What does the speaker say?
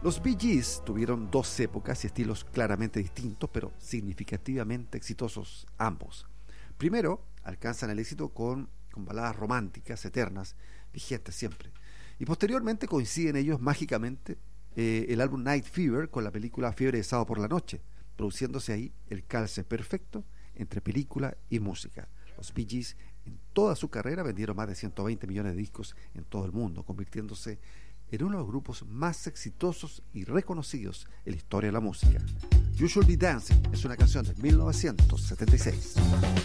Los Bee Gees tuvieron dos épocas y estilos claramente distintos, pero significativamente exitosos ambos. Primero, alcanzan el éxito con baladas románticas, eternas, vigentes siempre. Y posteriormente coinciden ellos mágicamente el álbum Night Fever con la película Fiebre de Sábado por la Noche, produciéndose ahí el calce perfecto entre película y música. Los Bee Gees en toda su carrera vendieron más de 120 millones de discos en todo el mundo, convirtiéndose en uno de los grupos más exitosos y reconocidos en la historia de la música. You Should Be Dancing es una canción de 1976.